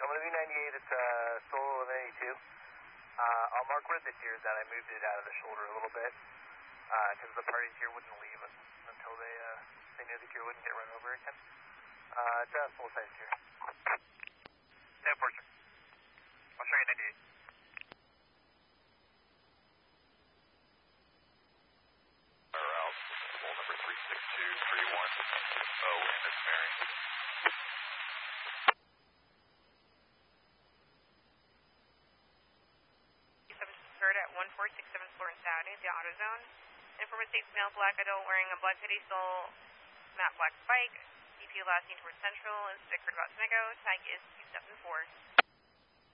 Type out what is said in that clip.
I'm going to be 98, it's Solo 1182. I'll mark where the deer is that I moved it out of the shoulder a little bit, because the parties here wouldn't leave until they knew the deer wouldn't get run over again. It's a full size deer. Yeah, Portia. I'll show you 98. Out, pole number 36231, wind is Mary. At 1467 Florence Avenue, the AutoZone. Informant states male black adult wearing a black hoodie, sole matte black bike. DP last seen towards Central and Stickford about Snego. Tag is 274.